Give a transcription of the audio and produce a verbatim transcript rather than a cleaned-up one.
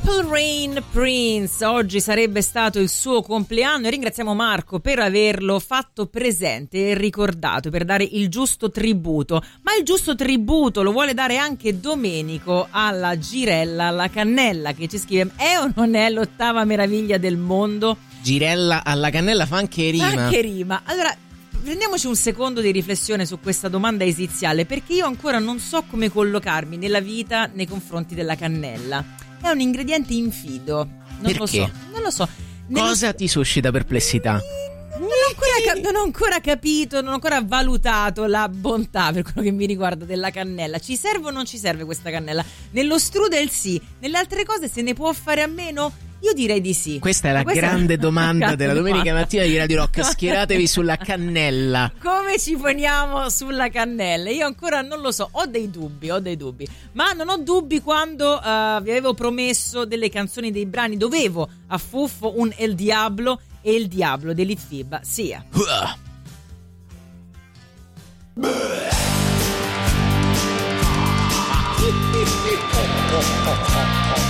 Purple Rain Prince, oggi sarebbe stato il suo compleanno e ringraziamo Marco per averlo fatto presente e ricordato, per dare il giusto tributo. Ma il giusto tributo lo vuole dare anche Domenico alla Girella alla Cannella, che ci scrive: è o non è l'ottava meraviglia del mondo? Girella alla cannella fa anche rima. Anche rima. Allora, prendiamoci un secondo di riflessione su questa domanda esiziale, perché io ancora non so come collocarmi nella vita nei confronti della cannella. È un ingrediente infido. Non Perché? lo so. Non lo so. Nello... Cosa ti suscita perplessità? Non ho, ancora, non ho ancora capito, non ho ancora valutato la bontà, per quello che mi riguarda, della cannella. Ci serve o non ci serve questa cannella? Nello strudel sì, nelle altre cose se ne può fare a meno? Io direi di sì. Questa è la Questa grande è domanda grande della domenica domanda. mattina di Radio Rock. Schieratevi sulla cannella. Come ci poniamo sulla cannella? Io ancora non lo so, ho dei dubbi, ho dei dubbi. Ma non ho dubbi quando uh, vi avevo promesso delle canzoni, dei brani. Dovevo a Fuffo un El Diablo e Il Diablo di Litfiba sia. Uh.